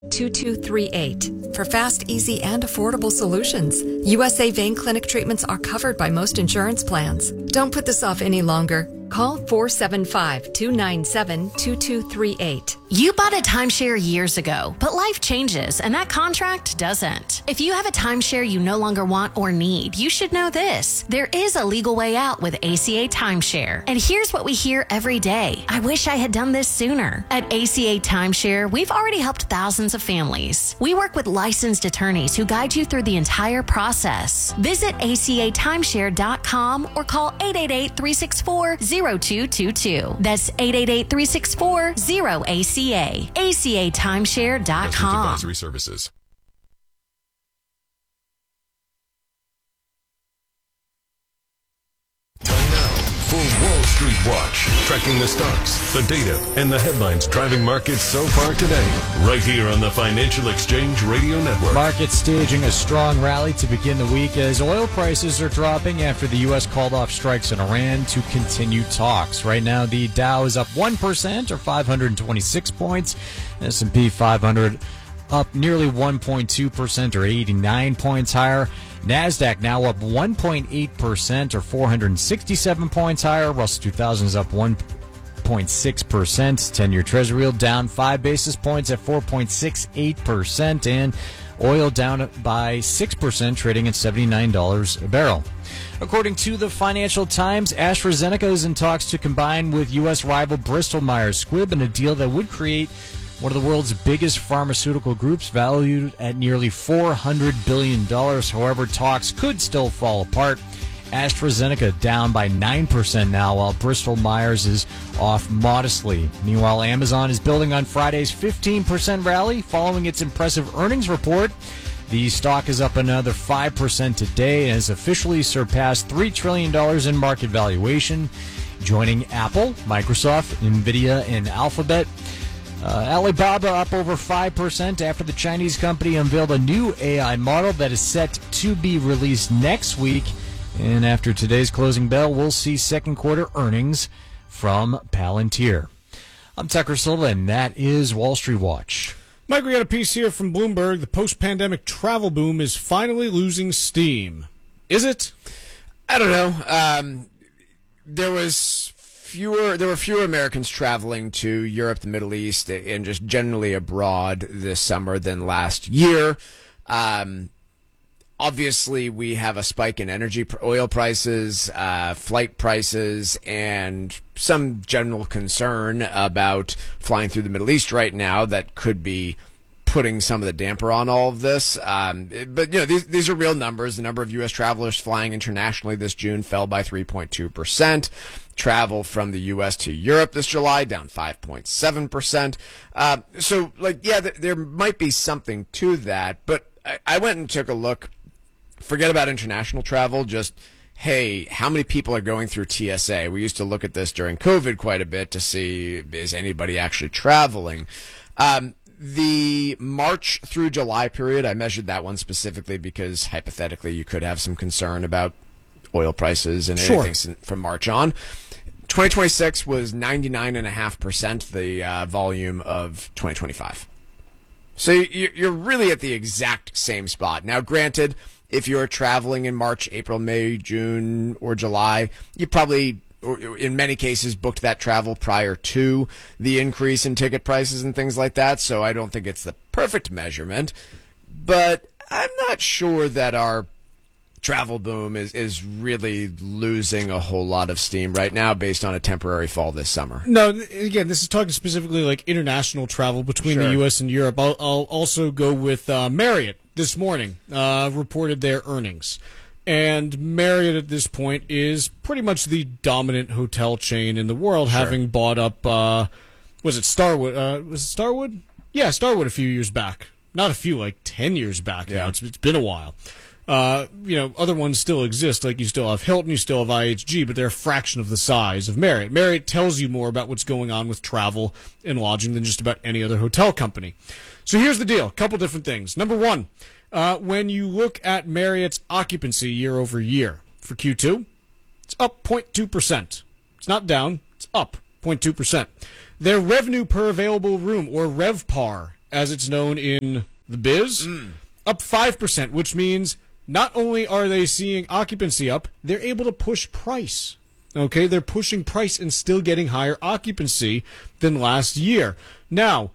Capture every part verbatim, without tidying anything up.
two two three eight. For fast, easy, and affordable solutions, U S A Vein Clinic treatments are covered by most insurance plans. Don't put this off any longer. Call four seven five, two nine seven, two two three eight. You bought a timeshare years ago, but life changes and that contract doesn't. If you have a timeshare you no longer want or need, you should know this. There is a legal way out with A C A Timeshare. And here's what we hear every day. I wish I had done this sooner. At A C A Timeshare, we've already helped thousands of families. We work with licensed attorneys who guide you through the entire process. Visit A C A timeshare dot com or call eight eight eight, three six four, zero two two two. That's eight eight eight, three six four, zero A C A. A C A timeshare dot com. Advisory services. For Wall Street Watch, tracking the stocks, the data, and the headlines driving markets so far today. Right here on the Financial Exchange Radio Network. Markets staging a strong rally to begin the week as oil prices are dropping after the U S called off strikes in Iran to continue talks. Right now, the Dow is up one percent or five hundred twenty-six points. S and P five hundred up nearly one point two percent or eighty-nine points higher. NASDAQ now up one point eight percent or four hundred sixty-seven points higher. Russell two thousand is up one point six percent. ten-year Treasury yield down five basis points at four point six eight percent. And oil down by six percent, trading at seventy-nine dollars a barrel. According to the Financial Times, AstraZeneca is in talks to combine with U S rival Bristol Myers Squibb in a deal that would create one of the world's biggest pharmaceutical groups, valued at nearly four hundred billion dollars. However, talks could still fall apart. AstraZeneca down by nine percent now, while Bristol Myers is off modestly. Meanwhile, Amazon is building on Friday's fifteen percent rally following its impressive earnings report. The stock is up another five percent today and has officially surpassed three trillion dollars in market valuation, joining Apple, Microsoft, NVIDIA, and Alphabet. Uh, Alibaba up over five percent after the Chinese company unveiled a new A I model that is set to be released next week. And after today's closing bell, we'll see second quarter earnings from Palantir. I'm Tucker Silva, and that is Wall Street Watch. Mike, we got a piece here from Bloomberg. The post-pandemic travel boom is finally losing steam. Is it? I don't know. Um, there was... Fewer, there were fewer Americans traveling to Europe, the Middle East, and just generally abroad this summer than last year. Um, obviously, we have a spike in energy, oil prices, uh, flight prices, and some general concern about flying through the Middle East right now that could be putting some of the damper on all of this. Um, but, you know, these, these are real numbers. The number of U S travelers flying internationally this June fell by three point two percent. Travel from the U S to Europe this July down five point seven percent. Uh, so, like, yeah, th- there might be something to that. But I-, I went and took a look. Forget about international travel. Just, hey, how many people are going through T S A? We used to look at this during COVID quite a bit to see, is anybody actually traveling? Um, The March through July period, I measured that one specifically because hypothetically you could have some concern about oil prices and Sure. anything from March on. twenty twenty-six was ninety-nine point five percent the uh, volume of twenty twenty-five. So you- you're really at the exact same spot. Now, granted, if you're traveling in March, April, May, June, or July, you probably... or in many cases, booked that travel prior to the increase in ticket prices and things like that. So I don't think it's the perfect measurement. But I'm not sure that our travel boom is, is really losing a whole lot of steam right now based on a temporary fall this summer. No, again, this is talking specifically like international travel between Sure. the U S and Europe. I'll, I'll also go with uh, Marriott this morning, uh, reported their earnings. And Marriott at this point is pretty much the dominant hotel chain in the world, Sure. having bought up, uh, was it Starwood? Uh, was it Starwood? Yeah, Starwood a few years back. Not a few, like ten years back Yeah. now. It's, it's been a while. Uh, you know, other ones still exist. Like you still have Hilton, you still have I H G, but they're a fraction of the size of Marriott. Marriott tells you more about what's going on with travel and lodging than just about any other hotel company. So here's the deal. A couple different things. Number one, uh, when you look at Marriott's occupancy year over year for Q two, it's up zero point two percent. It's not down. It's up zero point two percent. Their revenue per available room, or RevPAR, as it's known in the biz, mm. up five percent, which means not only are they seeing occupancy up, they're able to push price. Okay, they're pushing price and still getting higher occupancy than last year. Now,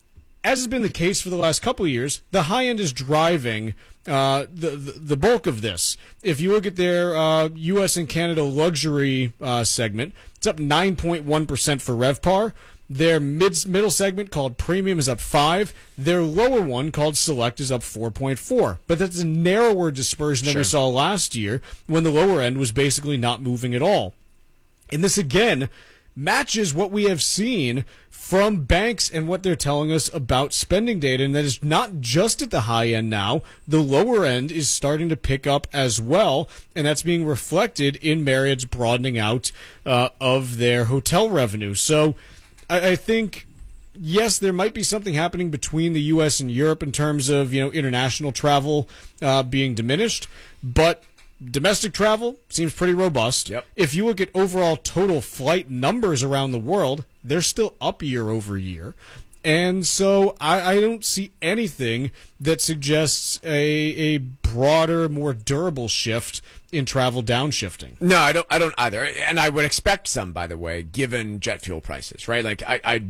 as has been the case for the last couple of years, the high end is driving uh, the, the the bulk of this. If you look at their uh, U S and Canada luxury uh, segment, it's up nine point one percent for RevPAR. Their mid middle segment called Premium is up five. Their lower one called Select is up four point four. But that's a narrower dispersion than Sure. we saw last year when the lower end was basically not moving at all. And this again matches what we have seen from banks and what they're telling us about spending data, and that is not just at the high end now. The lower end is starting to pick up as well, and that's being reflected in Marriott's broadening out uh, of their hotel revenue. So I, I think, yes, there might be something happening between the U S and Europe in terms of, you know, international travel uh, being diminished, but domestic travel seems pretty robust. Yep. If you look at overall total flight numbers around the world, they're still up year over year. And so I, I don't see anything that suggests a, a broader, more durable shift in travel downshifting. No, I don't. I don't either. And I would expect some, by the way, given jet fuel prices, right? Like I, I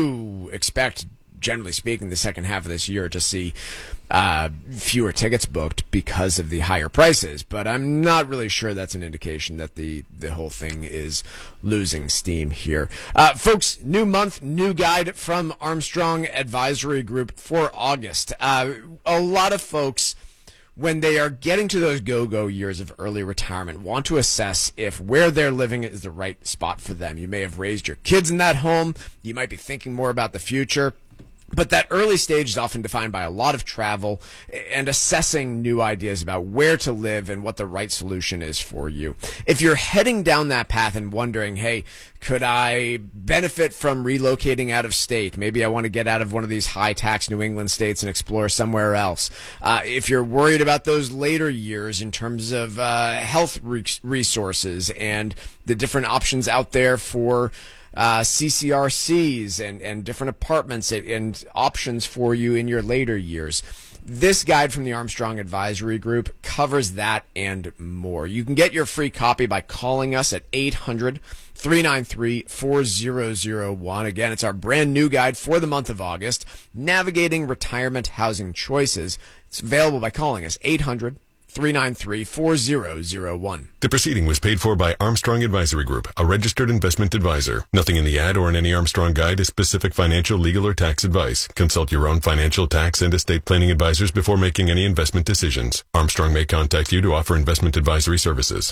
do expect, generally speaking, the second half of this year to see uh, fewer tickets booked because of the higher prices. But I'm not really sure that's an indication that the, the whole thing is losing steam here. Uh, folks, new month, new guide from Armstrong Advisory Group for August. Uh, a lot of folks, when they are getting to those go-go years of early retirement, want to assess if where they're living is the right spot for them. You may have raised your kids in that home. You might be thinking more about the future. But that early stage is often defined by a lot of travel and assessing new ideas about where to live and what the right solution is for you. If you're heading down that path and wondering, hey, could I benefit from relocating out of state? Maybe I want to get out of one of these high-tax New England states and explore somewhere else. Uh, if you're worried about those later years in terms of uh, health re- resources and the different options out there for Uh, C C R Cs and, and different apartments and, and options for you in your later years. This guide from the Armstrong Advisory Group covers that and more. You can get your free copy by calling us at eight hundred, three nine three, four zero zero one. Again, it's our brand new guide for the month of August, Navigating Retirement Housing Choices. It's available by calling us eight hundred, three nine three, four zero zero one. The proceeding was paid for by Armstrong Advisory Group, a registered investment advisor. Nothing in the ad or in any Armstrong guide is specific financial, legal, or tax advice. Consult your own financial, tax, and estate planning advisors before making any investment decisions. Armstrong may contact you to offer investment advisory services.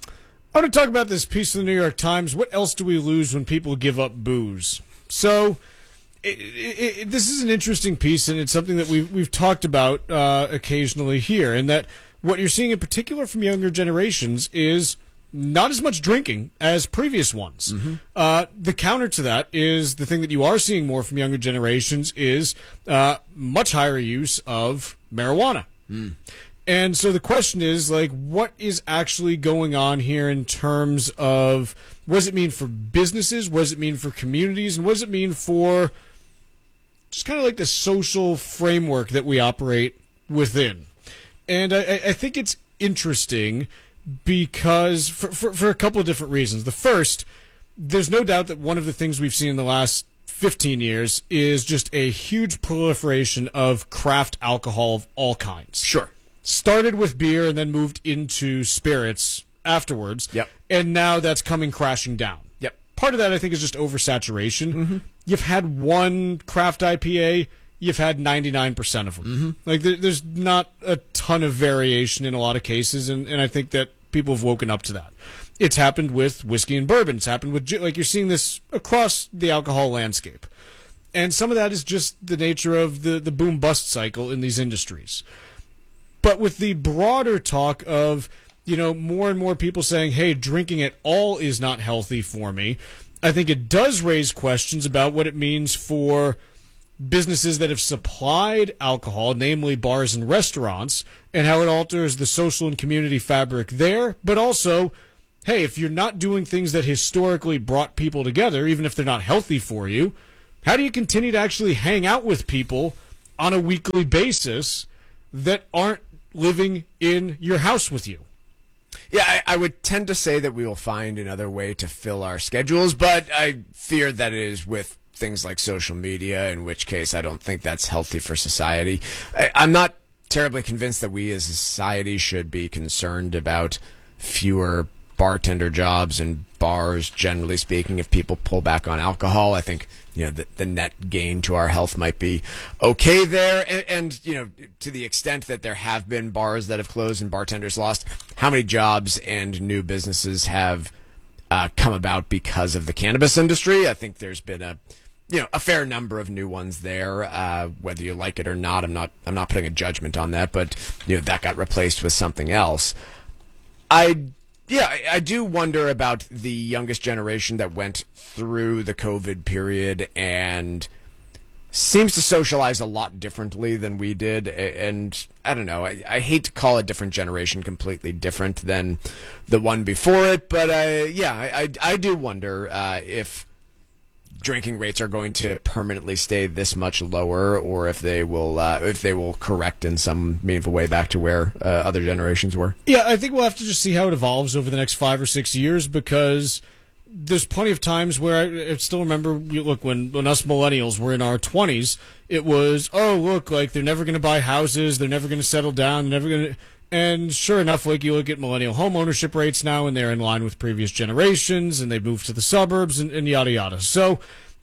I want to talk about this piece of the New York Times. What else do we lose when people give up booze? So It, it, it, this is an interesting piece, and it's something that we've, we've talked about uh, occasionally here, and that what you're seeing in particular from younger generations is not as much drinking as previous ones. Mm-hmm. Uh, the counter to that is the thing that you are seeing more from younger generations is uh, much higher use of marijuana. Mm. And so the question is, like, what is actually going on here in terms of what does it mean for businesses, what does it mean for communities, and what does it mean for just kind of like the social framework that we operate within? And I, I think it's interesting because for, for, for a couple of different reasons. The first, there's no doubt that one of the things we've seen in the last fifteen years is just a huge proliferation of craft alcohol of all kinds. Sure. Started with beer and then moved into spirits afterwards. Yep. And now that's coming crashing down. Yep. Part of that, I think, is just oversaturation. Mm-hmm. You've had one craft I P A, you've had ninety-nine percent of them. Mm-hmm. Like, there, there's not a ton of variation in a lot of cases, and, and I think that people have woken up to that. It's happened with whiskey and bourbon. It's happened with, like, you're seeing this across the alcohol landscape. And some of that is just the nature of the, the boom-bust cycle in these industries. But with the broader talk of, you know, more and more people saying, hey, drinking at all is not healthy for me, I think it does raise questions about what it means for businesses that have supplied alcohol, namely bars and restaurants, and how it alters the social and community fabric there. But also, hey, if you're not doing things that historically brought people together, even if they're not healthy for you, How do you continue to actually hang out with people on a weekly basis that aren't living in your house with you? Yeah, I, I would tend to say that we will find another way to fill our schedules, but I fear that it is with things like social media, in which case I don't think that's healthy for society. I, I'm not terribly convinced that we as a society should be concerned about fewer bartender jobs and bars, generally speaking. If people pull back on alcohol, I think, you know, the, the net gain to our health might be okay there. And, and, you know, to the extent that there have been bars that have closed and bartenders lost, how many jobs and new businesses have uh, come about because of the cannabis industry? I think there's been a, you know, a fair number of new ones there, uh, whether you like it or not. I'm not, I'm not putting a judgment on that, but, you know, that got replaced with something else. I Yeah, I, I do wonder about the youngest generation that went through the COVID period and seems to socialize a lot differently than we did. And I don't know, I, I hate to call a different generation completely different than the one before it, but uh, yeah, I, I, I do wonder uh, if drinking rates are going to permanently stay this much lower, or if they will uh, if they will correct in some meaningful way back to where uh, other generations were. Yeah, I think we'll have to just see how it evolves over the next five or six years, because there's plenty of times where I, I still remember, you look, when, when us millennials were in our twenties, it was, oh, look, like, they're never going to buy houses, they're never going to settle down, they're never going to... And sure enough, like, you look at millennial home ownership rates now, and they're in line with previous generations, and they've moved to the suburbs, and, and yada yada. So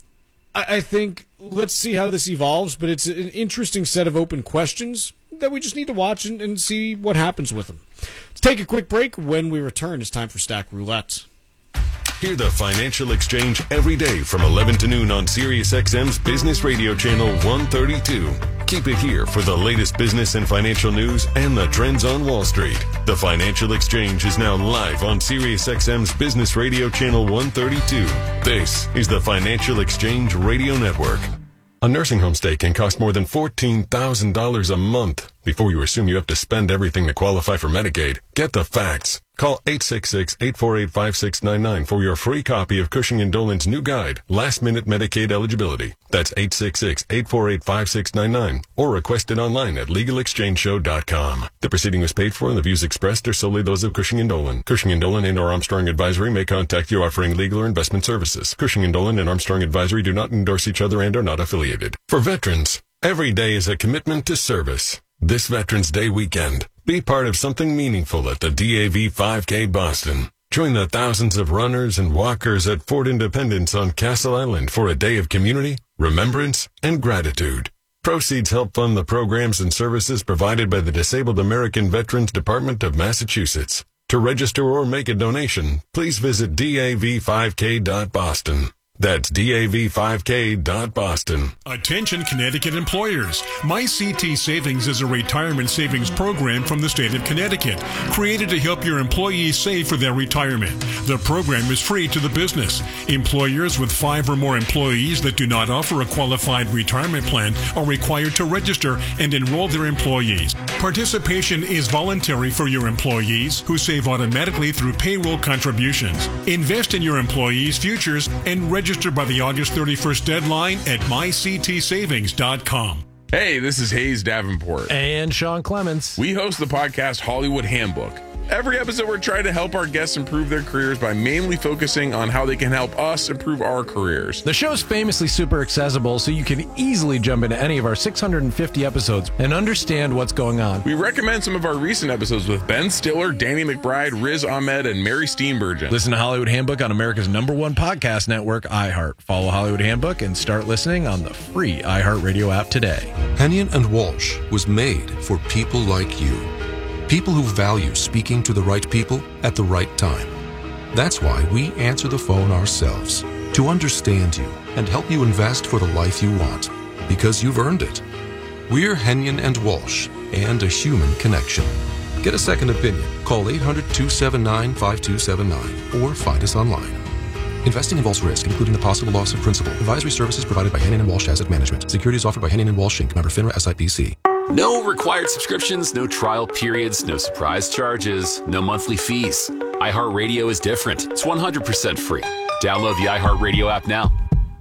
I, I think let's see how this evolves, but it's an interesting set of open questions that we just need to watch and, and see what happens with them. Let's take a quick break. When we return, it's time for Stack Roulette. Hear the Financial Exchange every day from eleven to noon on SiriusXM's Business Radio Channel one thirty-two. Keep it here for the latest business and financial news and the trends on Wall Street. The Financial Exchange is now live on SiriusXM's Business Radio Channel one thirty-two. This is the Financial Exchange Radio Network. A nursing home stay can cost more than fourteen thousand dollars a month. Before you assume you have to spend everything to qualify for Medicaid, get the facts. Call eight six six, eight four eight, five six nine nine for your free copy of Cushing and Dolan's new guide, Last Minute Medicaid Eligibility. That's eight six six, eight four eight, five six nine nine, or request it online at legal exchange show dot com. The proceeding was paid for, and the views expressed are solely those of Cushing and Dolan. Cushing and Dolan and or Armstrong Advisory may contact you offering legal or investment services. Cushing and Dolan and Armstrong Advisory do not endorse each other and are not affiliated. For veterans, every day is a commitment to service. This Veterans Day weekend, be part of something meaningful at the D A V five K Boston. Join the thousands of runners and walkers at Fort Independence on Castle Island for a day of community, remembrance, and gratitude. Proceeds help fund the programs and services provided by the Disabled American Veterans Department of Massachusetts. To register or make a donation, please visit D A V five K dot boston. That's D A V five K dot boston. Attention Connecticut employers. MyCT Savings is a retirement savings program from the state of Connecticut, created to help your employees save for their retirement. The program is free to the business. Employers with five or more employees that do not offer a qualified retirement plan are required to register and enroll their employees. Participation is voluntary for your employees, who save automatically through payroll contributions. Invest in your employees' futures and register Register by the August thirty-first deadline at my c t savings dot com. Hey, this is Hayes Davenport. And Sean Clements. We host the podcast Hollywood Handbook. Every episode, we're trying to help our guests improve their careers by mainly focusing on how they can help us improve our careers. The show's famously super accessible, so you can easily jump into any of our six hundred fifty episodes and understand what's going on. We recommend some of our recent episodes with Ben Stiller, Danny McBride, Riz Ahmed, and Mary Steenburgen. Listen to Hollywood Handbook on America's number one podcast network, iHeart. Follow Hollywood Handbook and start listening on the free iHeartRadio app today. Hennion and Walsh was made for people like you. People who value speaking to the right people at the right time. That's why we answer the phone ourselves, to understand you and help you invest for the life you want, because you've earned it. We're Hennion and Walsh, and a human connection. Get a second opinion. Call eight hundred, two seven nine, five two seven nine or find us online. Investing involves risk, including the possible loss of principal. Advisory services provided by Hennion and Walsh Asset Management. Securities offered by Hennion and Walsh, Incorporated. Member FINRA S I P C. No required subscriptions, no trial periods, no surprise charges, no monthly fees. iHeartRadio is different. It's one hundred percent free. Download the iHeartRadio app now.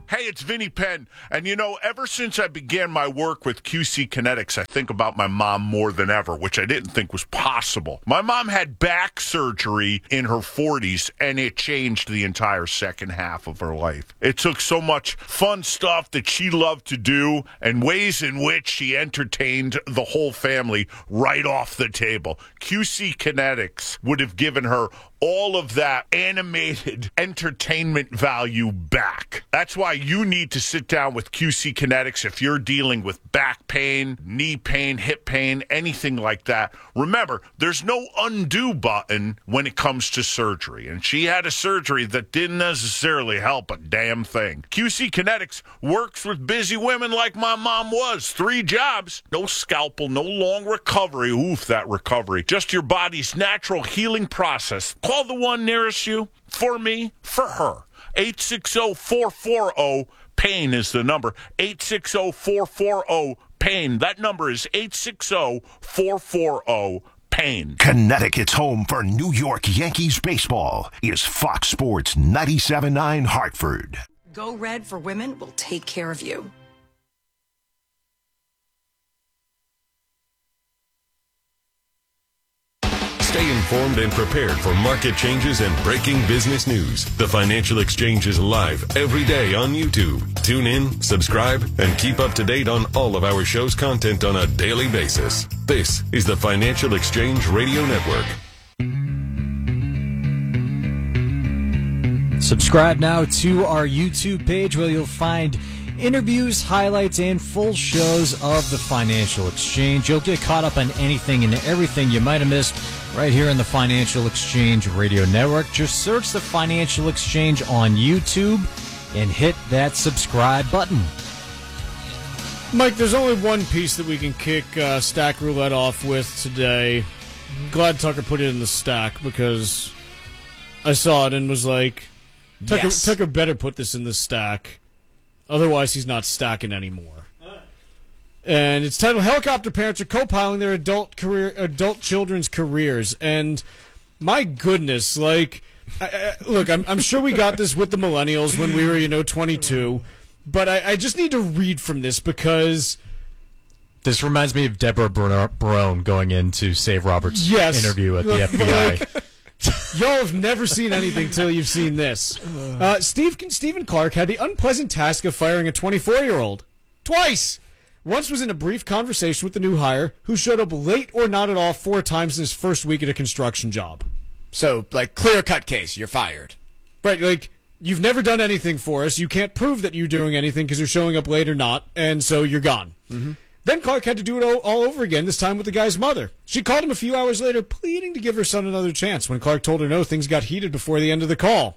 Hey, it's Vinny Penn. And, you know, ever since I began my work with Q C Kinetics, I think about my mom more than ever, which I didn't think was possible. My mom had back surgery in her forties, and it changed the entire second half of her life. It took so much fun stuff that she loved to do and ways in which she entertained the whole family right off the table. Q C Kinetics would have given her all of that animated entertainment value back. That's why you need to sit down with Q C Kinetics if you're dealing with back pain, knee pain, hip pain, anything like that. Remember, there's no undo button when it comes to surgery, and she had a surgery that didn't necessarily help a damn thing. Q C Kinetics works with busy women like my mom was. Three jobs, no scalpel, no long recovery. Oof, that recovery. Just your body's natural healing process. Call the one nearest you. For me, for her. eight six zero, four four zero, PAIN is the number. eight six zero, four four zero, PAIN. That number is eight six zero, four four zero, PAIN. Connecticut's home for New York Yankees baseball is Fox Sports ninety-seven point nine Hartford. Go Red for Women will take care of you. Stay informed and prepared for market changes and breaking business news. The Financial Exchange is live every day on YouTube. Tune in, subscribe, and keep up to date on all of our show's content on a daily basis. This is the Financial Exchange Radio Network. Subscribe now to our YouTube page where you'll find interviews, highlights, and full shows of the Financial Exchange. You'll get caught up on anything and everything you might have missed right here in the Financial Exchange Radio Network. Just search the Financial Exchange on YouTube and hit that subscribe button. Mike, there's only one piece that we can kick uh, Stack Roulette off with today. Glad Tucker put it in the stack because I saw it and was like, Tucker, Yes. Tucker better put this in the stack. Otherwise, he's not stacking anymore. And it's titled "Helicopter Parents Are Co-Piling Their Adult Career, Adult Children's Careers." And my goodness, like, I, I, look, I'm, I'm sure we got this with the millennials when we were, you know, twenty-two. But I, I just need to read from this because this reminds me of Deborah Barone going in to Save Robert's yes, interview at the F B I. Like, y'all have never seen anything till you've seen this. Uh, Steve, Stephen Clark had the unpleasant task of firing a twenty-four-year-old. Twice! Once was in a brief conversation with the new hire, who showed up late or not at all four times in his first week at a construction job. So, like, clear-cut case, you're fired. Right, like, you've never done anything for us, you can't prove that you're doing anything because you're showing up late or not, and so you're gone. Mm-hmm. Then Clark had to do it all, all over again, this time with the guy's mother. She called him a few hours later, pleading to give her son another chance. When Clark told her no, things got heated before the end of the call.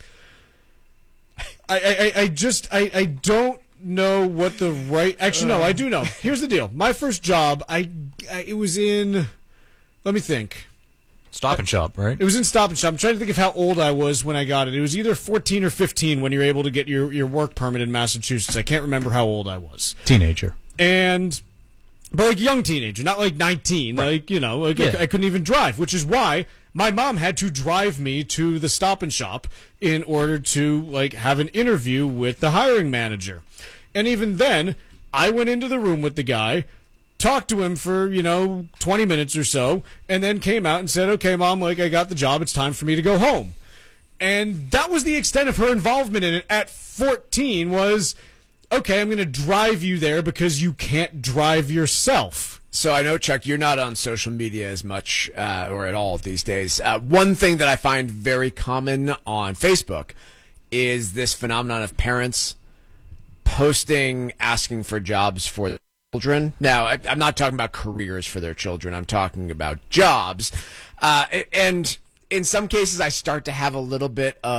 I, I, I just, I, I don't know what the right... Actually, no, I do know. Here's the deal. My first job, I, I it was in... Let me think. Stop and Shop, right? It was in Stop and Shop. I'm trying to think of how old I was when I got it. It was either fourteen or fifteen when you're able to get your, your work permit in Massachusetts. I can't remember how old I was. Teenager. And... But like young teenager, not like nineteen. Right. Like, you know, like yeah. I, I couldn't even drive, which is why my mom had to drive me to the Stop and Shop in order to like have an interview with the hiring manager. And even then, I went into the room with the guy, talked to him for, you know, twenty minutes or so, and then came out and said, "Okay, Mom, like I got the job. It's time for me to go home." And that was the extent of her involvement in it at fourteen was, okay, I'm going to drive you there because you can't drive yourself. So I know, Chuck, you're not on social media as much uh, or at all these days. Uh, one thing that I find very common on Facebook is this phenomenon of parents posting, asking for jobs for their children. Now, I, I'm not talking about careers for their children. I'm talking about jobs. Uh, and in some cases, I start to have a little bit of